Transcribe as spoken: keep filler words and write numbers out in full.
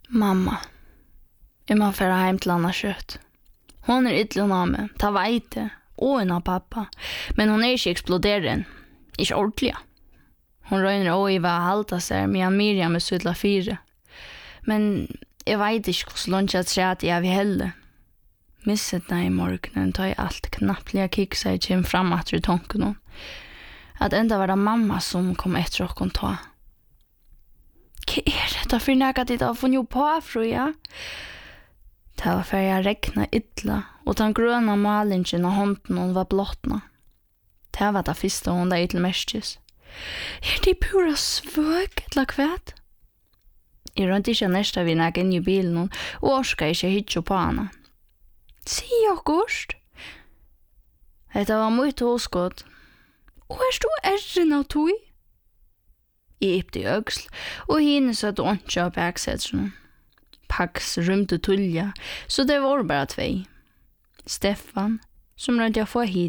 Mamma. Jeg må fære hjem til Anna kjøtt. Hon er ytterligere av meg, ta veit det, og en av pappa. Men hon er ikke eksploderende, ikke ordentlig. Hon røyner også i hva halta seg, medan Miriam er sutla fire. Men jeg veit ikke hvordan langt jeg træt jeg vil helle. Misset nei i morgenen, tar jeg alt knapplige kiksa jeg kjem fram at i tonken hon. At enda var det mamma som kom etter og ta. Hva er dette for negativt av å få jo på, Fruja? Det var før jeg regna ytla, og den grøna malingen av hånden hon var blottna. Det var det første hon da ytla mestis. Er det pura svøk, etla kvæt? Jeg rønte ikke nesta vi nek inn i bilen, og orska ikke hitjo på hana. Si okkurst. Dette var mye tåskott. Og er du erren av tog? Jeg ypte i øksl, og henne satt åntja av baksetsen. Pax rymte tullja, så det var bara tvei. Stefan, som rønte jeg få hit